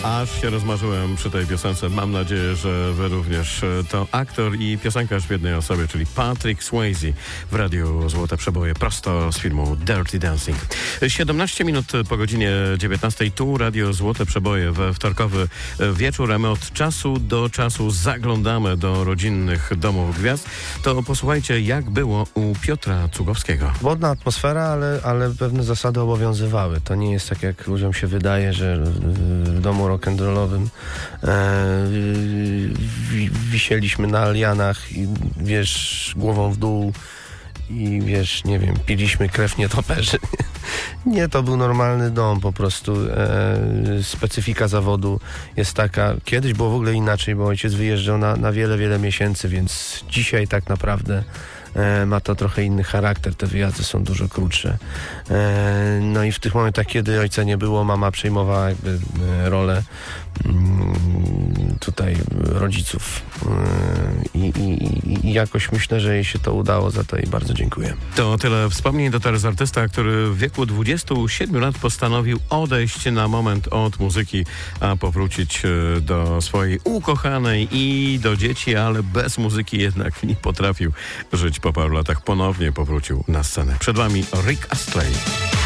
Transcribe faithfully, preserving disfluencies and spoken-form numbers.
Aż się rozmarzyłem przy tej piosence. Mam nadzieję, że wy również. To aktor i piosenkarz w jednej osobie, czyli Patrick Swayze w Radiu Złote Przeboje, prosto z filmu Dirty Dancing. siedemnaście minut po godzinie dziewiętnastej. Tu Radio Złote Przeboje we wtorkowy wieczór, a my od czasu do czasu zaglądamy do rodzinnych domów gwiazd. To posłuchajcie, jak było u Piotra Cugowskiego. Wodna atmosfera, ale, ale pewne zasady obowiązywały. To nie jest tak, jak ludziom się wydaje, że w domu rock'n'rollowym e, wi, wisieliśmy na lianach i wiesz, głową w dół i wiesz, nie wiem, piliśmy krew nietoperzy. Nie, to był normalny dom po prostu. E, specyfika zawodu jest taka. Kiedyś było w ogóle inaczej, bo ojciec wyjeżdżał na, na wiele, wiele miesięcy, więc dzisiaj tak naprawdę e, ma to trochę inny charakter. Te wyjazdy są dużo krótsze. E, no i w tych momentach, kiedy ojca nie było, mama przejmowała jakby e, rolę mm, tutaj rodziców. E, i, i, I jakoś myślę, że jej się to udało, za to jej bardzo dziękuję. To tyle wspomnień. To teraz artysta, który w wieku dwudziestu siedmiu lat postanowił odejść na moment od muzyki, a powrócić do swojej ukochanej i do dzieci, ale bez muzyki jednak nie potrafił żyć po paru latach. Ponownie powrócił na scenę. Przed wami Rick Astley.